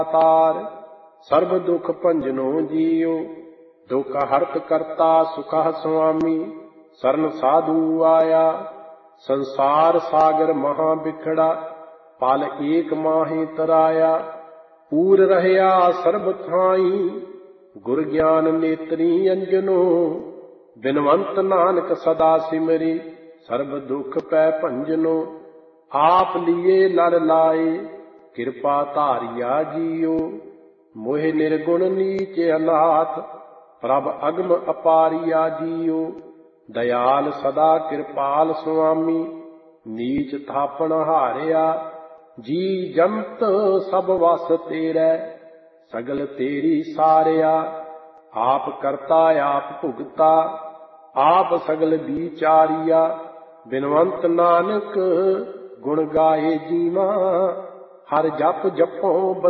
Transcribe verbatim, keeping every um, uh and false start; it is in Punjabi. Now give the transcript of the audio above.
ਤਾਰ ਸਰਬ ਦੁਖ ਭੰਜਨੋ ਜੀਉ ਦੁਖ ਹਰਤ ਕਰਤਾ ਸੁਖਾ ਸੁਆਮੀ ਸਰਨ ਸਾਧੂ ਆਇਆ ਸੰਸਾਰ ਸਾਗਰ ਮਹਾ ਬਿਖੜਾ ਪਲ ਏਕ ਮਾਹੇ ਤਰਾਇਆ ਪੂਰ ਰਹਿਆ ਸਰਬ ਥਾਈ ਗੁਰ ਗਿਆਨ ਨੇਤਰੀ ਅੰਜਨੋ ਬਿਨਵੰਤ ਨਾਨਕ ਸਦਾ ਸਿਮਰੀ ਸਰਬ ਦੁਖ ਪੈ ਭੰਜਨੋ ਆਪ ਲੀਏ ਲੜ ਲਾਏ ਕਿਰਪਾ ਧਾਰਿਆ ਜੀਓ ਮੋਹਿ ਨਿਰਗੁਣ ਨੀਚ ਅਨਾਥ ਪ੍ਰਭ ਅਗਮ ਅਪਾਰਿਆ ਜੀਓ ਦਇਆਲ ਸਦਾ ਕਿਰਪਾਲ ਸੁਆਮੀ ਨੀਚ ਥਾਪਣ ਹਾਰਿਆ ਜੀ ਜੰਤ ਸਭ ਵਸ ਤੇਰੇ ਸਗਲ ਤੇਰੀ ਸਾਰਿਆ ਆਪ ਕਰਤਾ ਆਪ ਭੁਗਤਾ ਆਪ ਸਗਲ ਵਿਚਾਰਿਆ ਬਿਨਵੰਤ ਨਾਨਕ ਗੁਣ ਗਾਏ ਜੀਵਾ ਹਰ ਜਪ ਜਪੋ